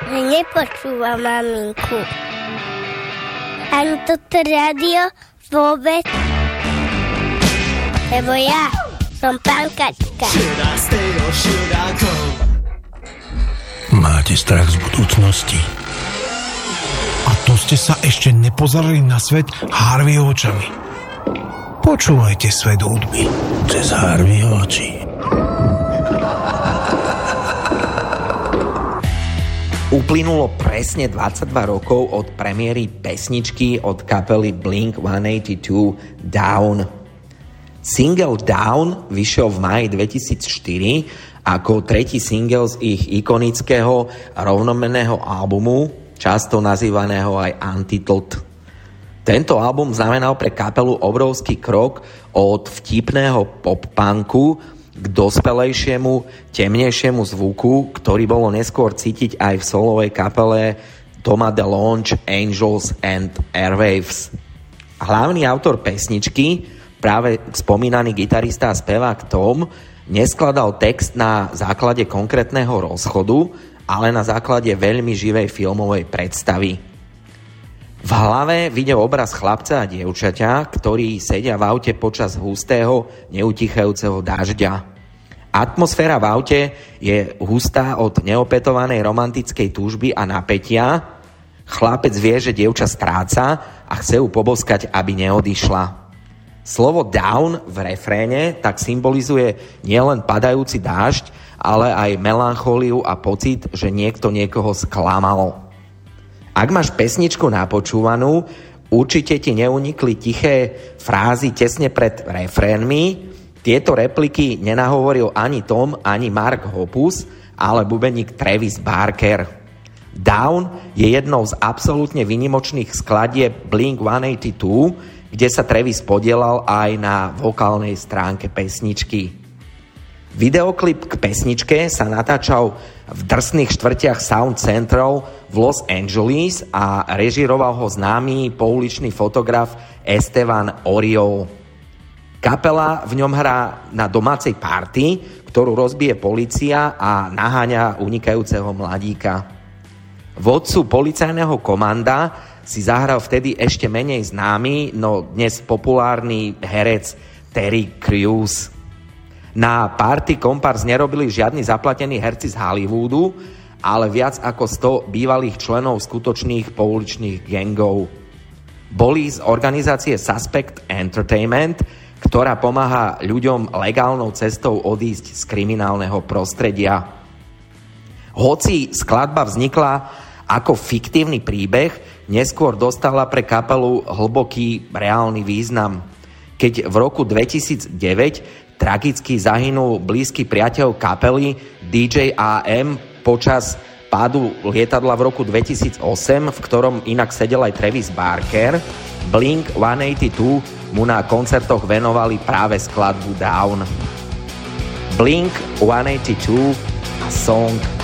že nepočúva maminku. Ani toto rádio vôbec. Lebo ja som pankačka. Máte strach z budúcnosti? A to ste sa ešte nepozerali na svet Harveyho očami. Počúvajte svet hudby Cez Harveyho oči. Uplynulo presne 22 rokov od premiéry pesničky od kapely Blink-182 Down. Single Down vyšiel v máji 2004 ako tretí single z ich ikonického rovnomenného albumu, často nazývaného aj Untitled. Tento album znamenal pre kapelu obrovský krok od vtipného pop-punku k dospelejšiemu, temnejšiemu zvuku, ktorý bolo neskôr cítiť aj v solovej kapele Toma DeLonge, Angels and Airwaves. Hlavný autor pesničky, práve spomínaný gitarista a spevák Tom, neskladal text na základe konkrétneho rozchodu, ale na základe veľmi živej filmovej predstavy. V hlave videl obraz chlapca a dievčaťa, ktorí sedia v aute počas hustého, neutichajúceho dažďa. Atmosféra v aute je hustá od neopätovanej romantickej túžby a napätia. Chlapec vie, že dievča stráca a chce ju poboskať, aby neodišla. Slovo down v refréne tak symbolizuje nielen padajúci dážď, ale aj melanchóliu a pocit, že niekto niekoho sklamal. Ak máš pesničku napočúvanú, určite ti neunikli tiché frázy tesne pred refrénmi. Tieto repliky nenahovoril ani Tom, ani Mark Hoppus, ale bubeník Travis Barker. Down je jednou z absolútne výnimočných skladieb Blink-182, kde sa Travis podielal aj na vokálnej stránke pesničky. Videoklip k pesničke sa natáčal v drsných štvrtiach Sound Central v Los Angeles a režiroval ho známy pouličný fotograf Esteban Oriol. Kapela v ňom hrá na domácej party, ktorú rozbije polícia a naháňa unikajúceho mladíka. Vodcu policajného komanda si zahral vtedy ešte menej známy, no dnes populárny herec Terry Crews. Na party kompárs nerobili žiadni zaplatení herci z Hollywoodu, ale viac ako 100 bývalých členov skutočných pouličných gangov. Boli z organizácie Suspect Entertainment, ktorá pomáha ľuďom legálnou cestou odísť z kriminálneho prostredia. Hoci skladba vznikla ako fiktívny príbeh, neskôr dostala pre kapelu hlboký reálny význam. Keď v roku 2009 tragicky zahynul blízky priateľ kapely DJ AM počas pádu lietadla v roku 2008, v ktorom inak sedel aj Travis Barker, Blink-182 mu na koncertoch venovali práve skladbu Down. Blink-182 a song